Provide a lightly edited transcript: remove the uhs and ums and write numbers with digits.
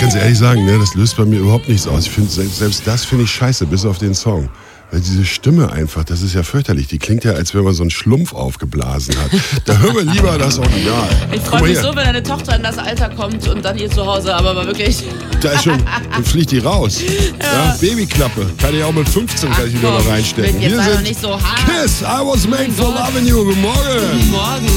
ganz ehrlich sagen, ne, das löst bei mir überhaupt nichts aus. Ich finde, selbst das finde ich scheiße, bis auf den Song. Weil diese Stimme einfach, das ist ja fürchterlich. Die klingt ja, als wenn man so einen Schlumpf aufgeblasen hat. Da hören wir lieber das Original. Ich freue mich so, wenn deine Tochter in das Alter kommt und dann hier zu Hause, aber wirklich. Da ist schon, dann fliegt die raus. Ja, Babyklappe. Kann ich auch mit 15 kann ich wieder noch reinstecken. Jetzt sei doch nicht so hart. Kiss, I was made for loving you. Guten Morgen. Guten Morgen.